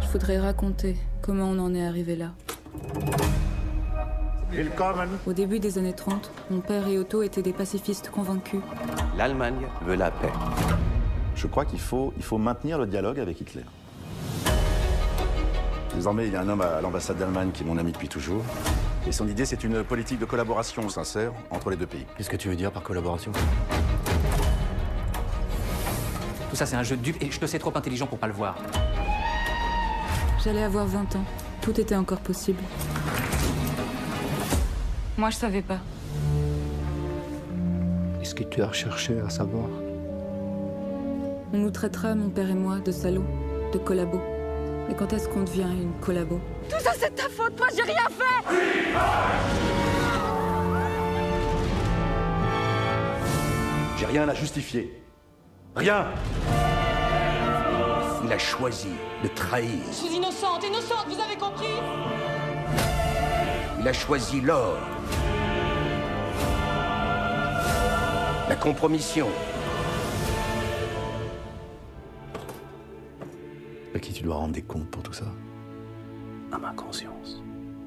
faudrait raconter comment on en est arrivé là. Au début des années 30, mon père et Otto étaient des pacifistes convaincus. L'Allemagne veut la paix. Je crois qu'il faut maintenir le dialogue avec Hitler. Désormais, il y a un homme à l'ambassade d'Allemagne qui est mon ami depuis toujours. Et son idée, c'est une politique de collaboration sincère entre les deux pays. Qu'est-ce que tu veux dire par collaboration? Tout ça, c'est un jeu de dupes et je te sais trop intelligent pour pas le voir. J'allais avoir 20 ans. Tout était encore possible. Moi, je savais pas. Est-ce que tu as cherché à savoir? On nous traitera, mon père et moi, de salauds, de collabos. Mais quand est-ce qu'on devient une collabo? Tout ça, c'est ta faute, moi, j'ai rien fait! J'ai rien à justifier. Rien! Il a choisi de trahir. Je suis innocente, vous avez compris? Il a choisi l'or. La compromission. À qui tu dois rendre des comptes pour tout ça? À ma conscience.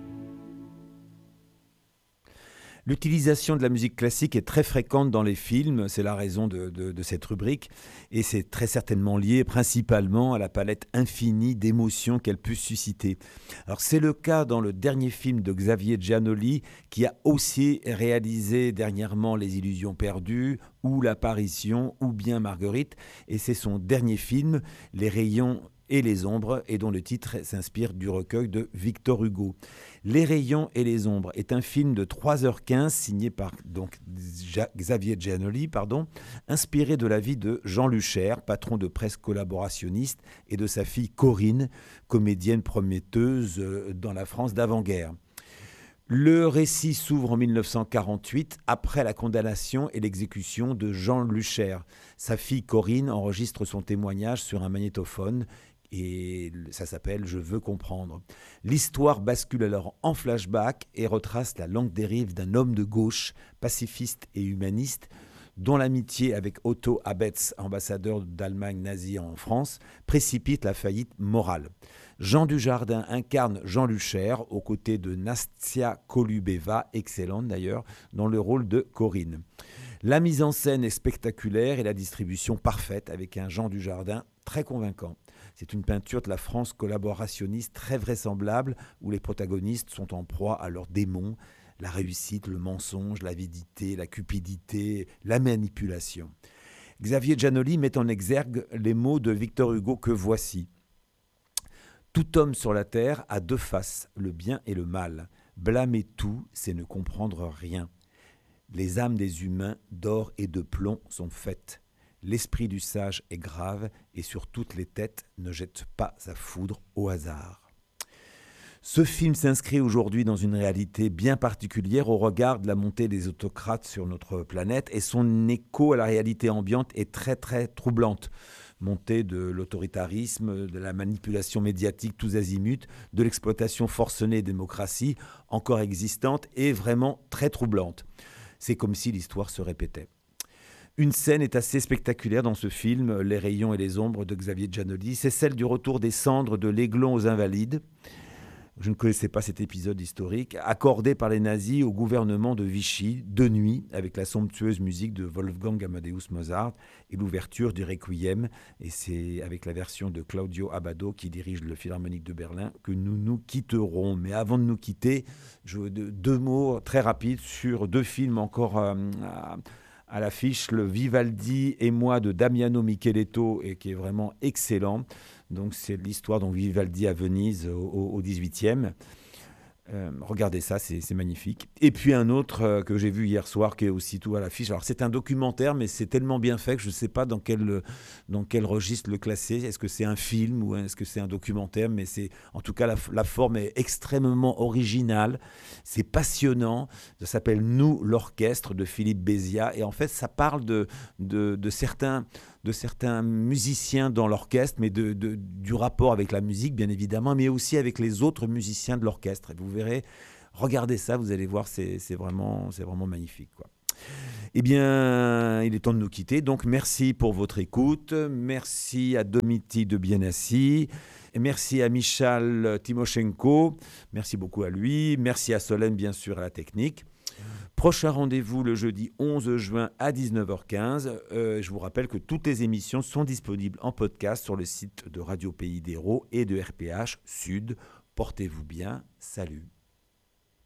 L'utilisation de la musique classique est très fréquente dans les films, c'est la raison de cette rubrique, et c'est très certainement lié principalement à la palette infinie d'émotions qu'elle peut susciter. Alors c'est le cas dans le dernier film de Xavier Giannoli, qui a aussi réalisé dernièrement Les Illusions perdues, ou L'Apparition, ou bien Marguerite, et c'est son dernier film, Les Rayons et les ombres, et dont le titre s'inspire du recueil de Victor Hugo. Les Rayons et les ombres est un film de 3h15 signé par Xavier Giannoli, inspiré de la vie de Jean Luchaire, patron de presse collaborationniste, et de sa fille Corinne, comédienne prometteuse dans la France d'avant-guerre. Le récit s'ouvre en 1948, après la condamnation et l'exécution de Jean Luchaire. Sa fille Corinne enregistre son témoignage sur un magnétophone, et ça s'appelle « Je veux comprendre ». L'histoire bascule alors en flashback et retrace la longue dérive d'un homme de gauche, pacifiste et humaniste, dont l'amitié avec Otto Abetz, ambassadeur d'Allemagne nazie en France, précipite la faillite morale. Jean Dujardin incarne Jean Luchaire aux côtés de Nastia Kolubeva, excellente d'ailleurs, dans le rôle de Corinne. La mise en scène est spectaculaire et la distribution parfaite, avec un Jean Dujardin très convaincant. C'est une peinture de la France collaborationniste très vraisemblable, où les protagonistes sont en proie à leurs démons, la réussite, le mensonge, l'avidité, la cupidité, la manipulation. Xavier Giannoli met en exergue les mots de Victor Hugo que voici. « Tout homme sur la terre a deux faces, le bien et le mal. Blâmer tout, c'est ne comprendre rien. Les âmes des humains d'or et de plomb sont faites. L'esprit du sage est grave et sur toutes les têtes ne jette pas sa foudre au hasard. » Ce film s'inscrit aujourd'hui dans une réalité bien particulière au regard de la montée des autocrates sur notre planète, et son écho à la réalité ambiante est très très troublante. Montée de l'autoritarisme, de la manipulation médiatique tous azimuts, de l'exploitation forcenée des démocraties encore existantes et vraiment très troublante. C'est comme si l'histoire se répétait. Une scène est assez spectaculaire dans ce film, Les Rayons et les ombres de Xavier Giannoli. C'est celle du retour des cendres de l'Aiglon aux Invalides. Je ne connaissais pas cet épisode historique, accordé par les nazis au gouvernement de Vichy, de nuit, avec la somptueuse musique de Wolfgang Amadeus Mozart et l'ouverture du Requiem. Et c'est avec la version de Claudio Abbado, qui dirige le Philharmonique de Berlin, que nous nous quitterons. Mais avant de nous quitter, deux mots très rapides sur deux films encore à l'affiche, le Vivaldi et moi de Damiano Micheletto, et qui est vraiment excellent. Donc c'est l'histoire de Vivaldi à Venise au 18e. Regardez ça, c'est magnifique. Et puis un autre que j'ai vu hier soir, qui est aussitôt à l'affiche. Alors c'est un documentaire, mais c'est tellement bien fait que je ne sais pas dans quel registre le classer. Est-ce que c'est un film ou est-ce que c'est un documentaire? Mais en tout cas, la forme est extrêmement originale. C'est passionnant. Ça s'appelle « Nous, l'orchestre » de Philippe Béziat. Et en fait, ça parle de certains musiciens dans l'orchestre, mais du rapport avec la musique, bien évidemment, mais aussi avec les autres musiciens de l'orchestre. Et vous verrez, regardez ça, vous allez voir, c'est vraiment magnifique, quoi. Eh bien, il est temps de nous quitter. Donc, merci pour votre écoute. Merci à Domiti de Bienassi. Et merci à Michal Timoshenko. Merci beaucoup à lui. Merci à Solène, bien sûr, à la technique. Prochain rendez-vous le jeudi 11 juin à 19h15. Je vous rappelle que toutes les émissions sont disponibles en podcast sur le site de Radio Pays d'Hérault et de RPH Sud. Portez-vous bien. Salut.